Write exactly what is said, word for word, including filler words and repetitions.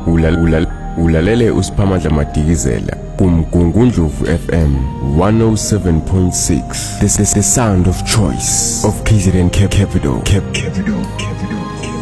Ulalele uSiphamandla Madikizela kuMgungundlovu F M one oh seven point six. This is the sound of choice of K Z N Capital. Capital.